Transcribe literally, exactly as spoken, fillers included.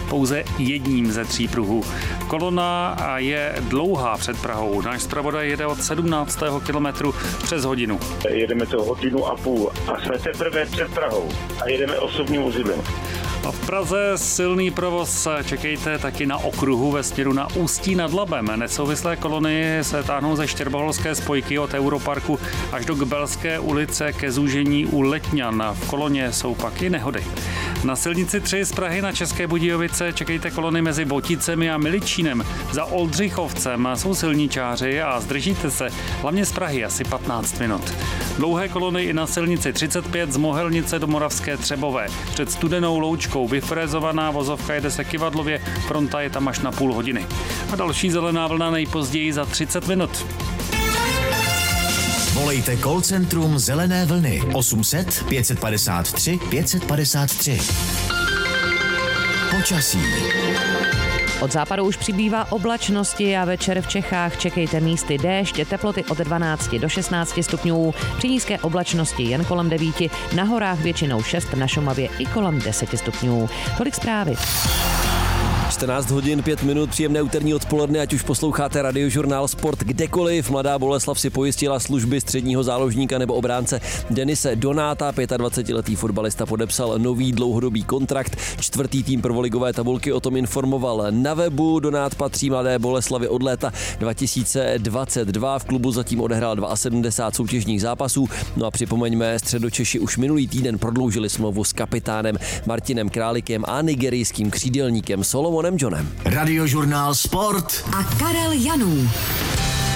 pouze jedním ze tří pruhů. Kolona je dlouhá před Prahou. Náš zpravodaj jede od sedmnáctého kilometru přes hodinu. Jedeme to hodinu a půl a jsme teprve před Prahou a jedeme osobním vozidlem. A v Praze silný provoz čekejte taky na okruhu ve směru na Ústí nad Labem. Nesouvislé kolony se táhnou ze Štěrboholské spojky od Europarku až do Kbelské ulice ke zúžení u Letňan. V koloně jsou pak i nehody. Na silnici tři z Prahy na České Budějovice čekejte kolony mezi Boticemi a Miličínem. Za Oldřichovcem jsou silničáři a zdržíte se hlavně z Prahy asi patnáct minut. Dlouhé kolony i na silnici třicet pět z Mohelnice do Moravské Třebové. Před Studenou Loučkou vyfrézovaná vozovka jede se kyvadlově, fronta je tam až na půl hodiny. A další zelená vlna nejpozději za třicet minut. Volejte call centrum Zelené vlny osm set pět padesát tři pět padesát tři. Počasí. Od západu už přibývá oblačnosti a večer v Čechách čekejte místy déšť, teploty od dvanácti do šestnácti stupňů, při nízké oblačnosti jen kolem devíti, na horách většinou šest, na Šumavě i kolem deseti stupňů. Tolik zprávy. čtrnáct hodin pět minut, příjemné úterní odpoledne, ať už posloucháte Radiožurnál Sport kdekoliv. Mladá Boleslav si pojistila služby středního záložníka nebo obránce Denise Donáta. dvacetiletý fotbalista podepsal nový dlouhodobý kontrakt. Čtvrtý tým prvoligové tabulky o tom informoval na webu. Donát patří Mladé Boleslavi od léta dva tisíce dvacet dva. V klubu zatím odehrál sedmdesát dva soutěžních zápasů. No a připomeňme, Středočeši už minulý týden prodloužili smlouvu s kapitánem Martinem Králikem a nigerijským křídelníkem Solomonem Johnem. Radiožurnál Sport a Karel Janů.